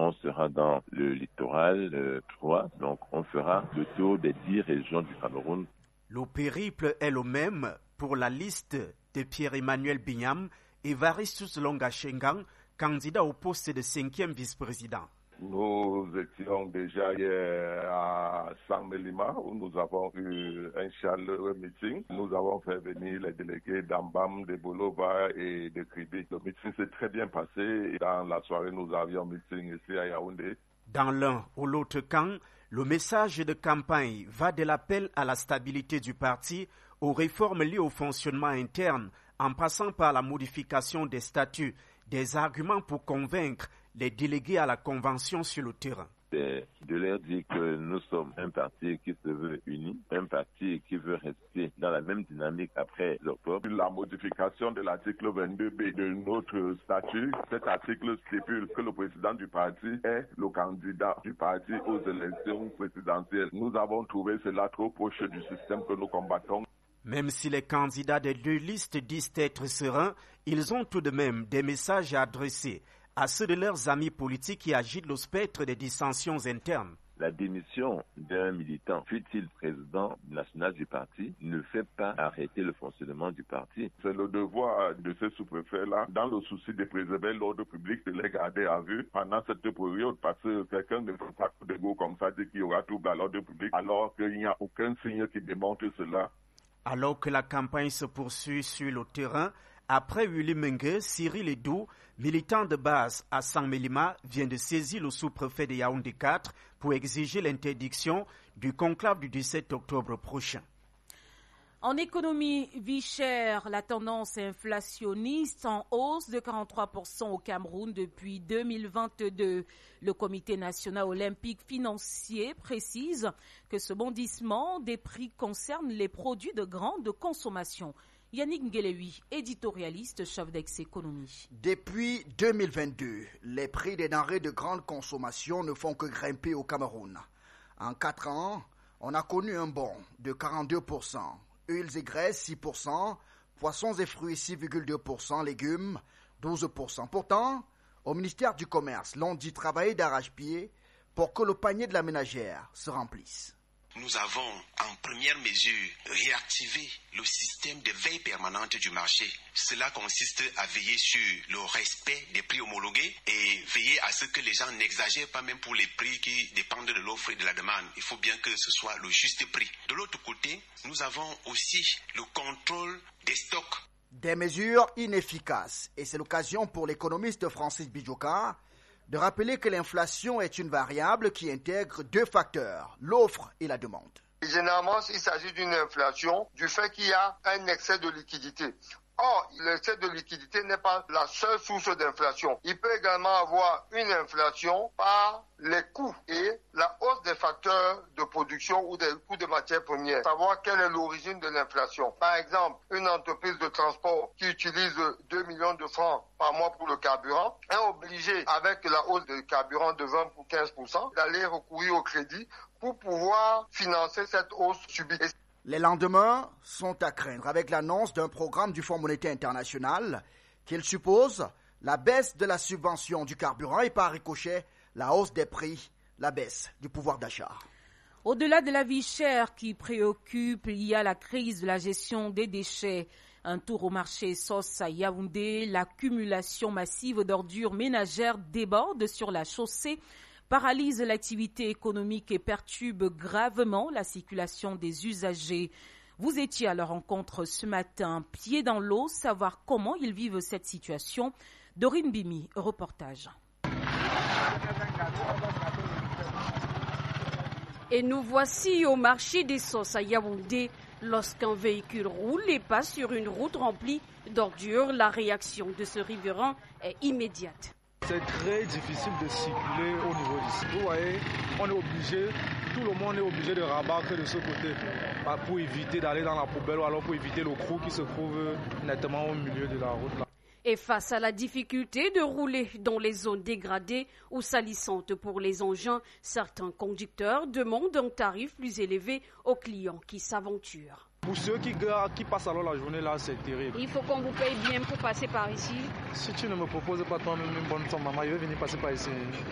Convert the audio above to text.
on sera dans le littoral 3, donc on fera le tour des 10 régions du Cameroun. Le périple est le même pour la liste de Pierre-Emmanuel Bignam et Evaristus Longa-Shengang, candidat au poste de 5e vice-président. Nous étions déjà hier à Sang-Mélima où nous avons eu un chaleureux meeting. Nous avons fait venir les délégués d'Ambam, de Boloba et de Kribi. Le meeting s'est très bien passé et dans la soirée nous avions un meeting ici à Yaoundé. Dans l'un ou l'autre camp, le message de campagne va de l'appel à la stabilité du parti aux réformes liées au fonctionnement interne en passant par la modification des statuts, des arguments pour convaincre les délégués à la convention sur le terrain. C'est de leur dire que nous sommes un parti qui se veut uni, un parti qui veut rester dans la même dynamique après octobre. La modification de l'article 22B de notre statut, cet article stipule que le président du parti est le candidat du parti aux élections présidentielles. Nous avons trouvé cela trop proche du système que nous combattons. Même si les candidats des deux listes disent être sereins, ils ont tout de même des messages à adresser à ceux de leurs amis politiques qui agitent le spectre des dissensions internes. La démission d'un militant, fût-il président national du parti, ne fait pas arrêter le fonctionnement du parti. C'est le devoir de ces sous-préfets-là, dans le souci de préserver l'ordre public, de les garder à vue pendant cette période, parce que quelqu'un ne fait pas de go comme ça, dire qu'il y aura trouble à l'ordre public, alors qu'il n'y a aucun signe qui démontre cela. Alors que la campagne se poursuit sur le terrain, après Willy Mengue, Cyril Edou, militant de base à Sang-Mélima, vient de saisir le sous-préfet de Yaoundé 4 pour exiger l'interdiction du conclave du 17 octobre prochain. En économie, vie chère, la tendance inflationniste en hausse de 43% au Cameroun depuis 2022. Le Comité national olympique financier précise que ce bondissement des prix concerne les produits de grande consommation. Yannick Ngelewi, éditorialiste, chef d'ex-économie. Depuis 2022, les prix des denrées de grande consommation ne font que grimper au Cameroun. En 4 ans, on a connu un bond de 42%, huiles et graisses 6%, poissons et fruits 6,2%, légumes 12%. Pourtant, au ministère du Commerce, l'on dit travailler d'arrache-pied pour que le panier de la ménagère se remplisse. Nous avons, en première mesure, réactivé le système de veille permanente du marché. Cela consiste à veiller sur le respect des prix homologués et veiller à ce que les gens n'exagèrent pas même pour les prix qui dépendent de l'offre et de la demande. Il faut bien que ce soit le juste prix. De l'autre côté, nous avons aussi le contrôle des stocks. Des mesures inefficaces. Et c'est l'occasion pour l'économiste Francis Bijoka de rappeler que l'inflation est une variable qui intègre 2 facteurs, l'offre et la demande. Généralement, il s'agit d'une inflation du fait qu'il y a un excès de liquidité. Or, l'excès de liquidité n'est pas la seule source d'inflation. Il peut également avoir une inflation par les coûts et la hausse des facteurs de production ou des coûts de matières premières. Savoir quelle est l'origine de l'inflation. Par exemple, une entreprise de transport qui utilise 2 millions de francs par mois pour le carburant est obligée, avec la hausse du carburant de 20 ou 15%, d'aller recourir au crédit pour pouvoir financer cette hausse subie. Les lendemains sont à craindre avec l'annonce d'un programme du Fonds monétaire international qu'il suppose la baisse de la subvention du carburant et par ricochet la hausse des prix, la baisse du pouvoir d'achat. Au-delà de la vie chère qui préoccupe, il y a la crise de la gestion des déchets. Un tour au marché SOS à Yaoundé, l'accumulation massive d'ordures ménagères déborde sur la chaussée, paralyse l'activité économique et perturbe gravement la circulation des usagers. Vous étiez à leur rencontre ce matin, pieds dans l'eau, savoir comment ils vivent cette situation. Dorine Bimi, reportage. Et nous voici au marché des SOS à Yaoundé. Lorsqu'un véhicule roule et passe sur une route remplie d'ordures, la réaction de ce riverain est immédiate. C'est très difficile de circuler au niveau d'ici. Vous voyez, on est obligé, tout le monde est obligé de rabattre de ce côté pour éviter d'aller dans la poubelle ou alors pour éviter le trou qui se trouve nettement au milieu de la route. Et face à la difficulté de rouler dans les zones dégradées ou salissantes pour les engins, certains conducteurs demandent un tarif plus élevé aux clients qui s'aventurent. Pour ceux qui passent alors la journée là, c'est terrible. Il faut qu'on vous paye bien pour passer par ici. Si tu ne me proposes pas toi-même une bonne somme, maman, je vais venir passer par ici.